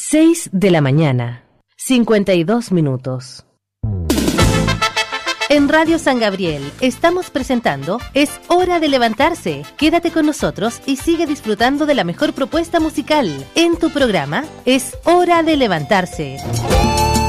6 de la mañana, 52 minutos. En Radio San Gabriel estamos presentando Es Hora de Levantarse. Quédate con nosotros y sigue disfrutando de la mejor propuesta musical en tu programa Es Hora de Levantarse.